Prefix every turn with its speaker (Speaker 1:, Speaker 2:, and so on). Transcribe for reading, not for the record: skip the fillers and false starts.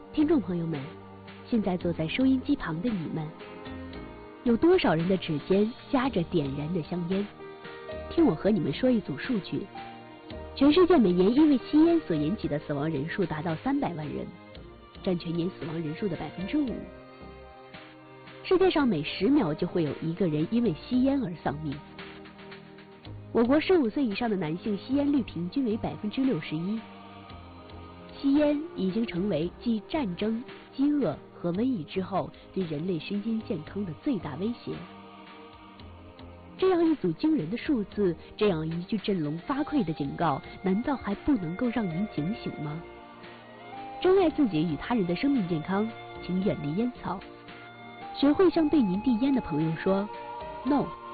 Speaker 1: 听众朋友们，现在坐在收音机旁的你们，有多少人的指尖夹着点燃的香烟？听我和你们说一组数据：全世界每年因为吸烟所引起的死亡人数达到300万人，占全年死亡人数的5%。世界上每10秒就会有1个人因为吸烟而丧命。我国15岁以上的男性吸烟率平均为61%。吸烟已经成为继战争、饥饿和瘟疫之后对人类身心健康的最大威胁。这样一组惊人的数字，这样一句振聋发聩的警告，难道还不能够让您警醒吗？珍爱自己与他人的生命健康，请远离烟草。学会向对您递烟的朋友说 No。